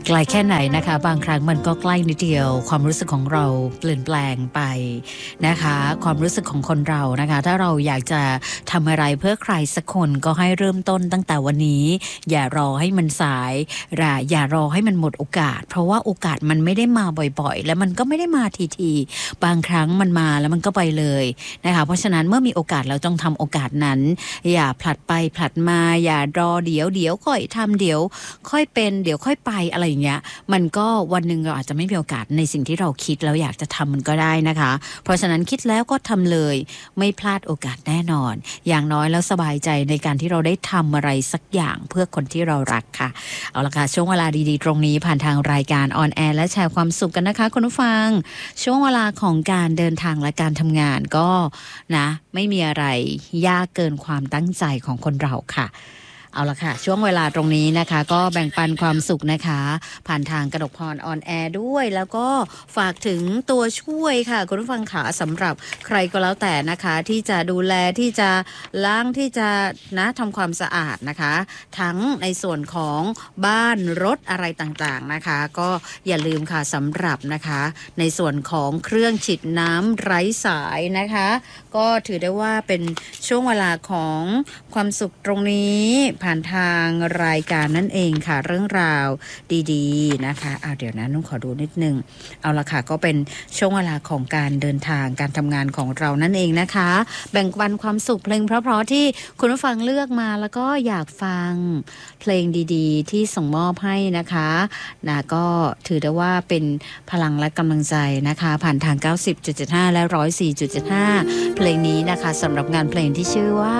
ไกลแค่ไหนนะคะบางครั้งมันก็ใกล้นิดเดียวความรู้สึกของเราเปลี่ยนแปลงไปนะคะความรู้สึกของคนเรานะคะถ้าเราอยากจะทำอะไรเพื่อใครสักคนก็ให้เริ่มต้นตั้งแต่วันนี้อย่ารอให้มันสายอย่ารอให้มันหมดโอกาสเพราะว่าโอกาสมันไม่ได้มาบ่อยๆและมันก็ไม่ได้มาทีๆบางครั้งมันมาแล้วมันก็ไปเลยนะคะเพราะฉะนั้นเมื่อมีโอกาสเราต้องทำโอกาสนั้นอย่าผลัดไปผลัดมาอย่ารอเดี๋ยวค่อยทำเดี๋ยวค่อยเป็นเดี๋ยวค่อยไปอะไรอย่างเงี้ยมันก็วันหนึ่งเราอาจจะไม่มีโอกาสในสิ่งที่เราคิดแล้วอยากจะทำมันก็ได้นะคะเพราะฉะนั้นคิดแล้วก็ทำเลยไม่พลาดโอกาสแน่นอนอย่างน้อยแล้วสบายใจในการที่เราได้ทำอะไรสักอย่างเพื่อคนที่เรารักค่ะเอาละค่ะช่วงเวลาดีๆตรงนี้ผ่านทางรายการออนแอร์และแชร์ความสุขกันนะคะคุณผู้ฟังช่วงเวลาของการเดินทางและการทำงานก็นะไม่มีอะไรยากเกินความตั้งใจของคนเราค่ะเอาละค่ะช่วงเวลาตรงนี้นะคะก็แบ่งปันความสุขนะคะผ่านทางกนกพรออนแอร์ด้วยแล้วก็ฝากถึงตัวช่วยค่ะคุณผู้ฟังค่ะสำหรับใครก็แล้วแต่นะคะที่จะดูแลที่จะล้างที่จะนะทำความสะอาดนะคะทั้งในส่วนของบ้านรถอะไรต่างๆนะคะก็อย่าลืมค่ะสำหรับนะคะในส่วนของเครื่องฉีดน้ำไร้สายนะคะก็ถือได้ว่าเป็นช่วงเวลาของความสุขตรงนี้ผ่านทางรายการนั่นเองค่ะเรื่องราวดีๆนะคะเดี๋ยวนะนุ่งขอดูนิดนึงเอาละค่ะก็เป็นช่วงเวลาของการเดินทางการทำงานของเรานั่นเองนะคะแบ่งปันความสุขเพลงเพราะๆที่คุณผู้ฟังเลือกมาแล้วก็อยากฟังเพลงดีๆที่ส่งมอบให้นะคะก็ถือได้ว่าเป็นพลังและกำลังใจนะคะผ่านทาง 90.75 และ 104.75 เพลงนี้นะคะสำหรับงานเพลงที่ชื่อว่า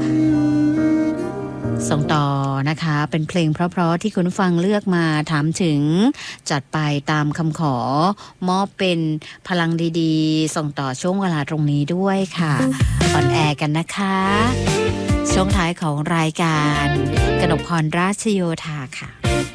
ส่งต่อนะคะเป็นเพลงเพราะๆที่คุณฟังเลือกมาถามถึงจัดไปตามคำขอมอบเป็นพลังดีๆส่งต่อช่วงเวลาตรงนี้ด้วยค่ะออนแอร์กันนะคะช่วงท้ายของรายการกนกพรราชโยธาค่ะ